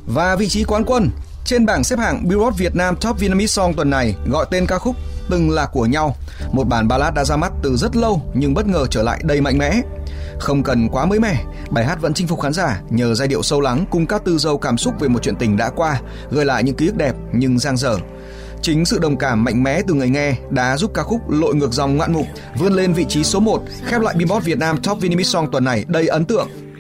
Và vị trí quán quân trên bảng xếp hạng Billboard Việt Nam Top Vietnamese Song tuần này gọi tên ca khúc Từng Là Của Nhau, một bản ballad đã ra mắt từ rất lâu nhưng bất ngờ trở lại đầy mạnh mẽ. Không cần quá mới mẻ, bài hát vẫn chinh phục khán giả nhờ giai điệu sâu lắng cùng các tư dâu cảm xúc về một chuyện tình đã qua, gợi lại những ký ức đẹp nhưng dang dở. Chính sự đồng cảm mạnh mẽ từ người nghe đã giúp ca khúc lội ngược dòng ngoạn mục, vươn lên vị trí số 1, khép lại Billboard Việt Nam Top Vietnamese Song tuần này đầy ấn tượng.